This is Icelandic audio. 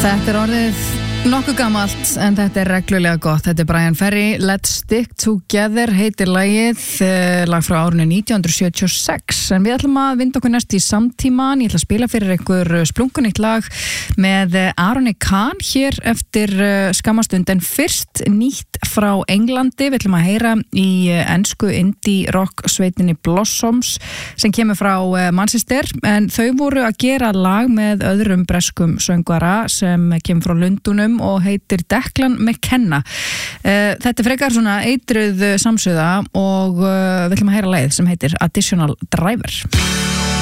Þetta orðið nokkuð gamalt en þetta reglulega gott. Þetta Brian Ferry, Let's Stick Together heitir lagið, lag frá árinu 1976. En við ætlum að vinda okkur næst í samtíman. Ég ætla að spila fyrir ykkur splunkunýtt lag með Aroni Khan hér eftir skamastund. En fyrst nýtt frá Englandi. Við ætlum að heyra í ensku indie rock sveitinni Blossoms sem kemur frá Manchester. En þau voru að gera lag með öðrum breskum söngvara sem kemur frá Lundunum og heitir Declan McKenna. Þetta frekar svona eitruð samsöða og við ætlum að heyra lagið sem heitir Additional Driver.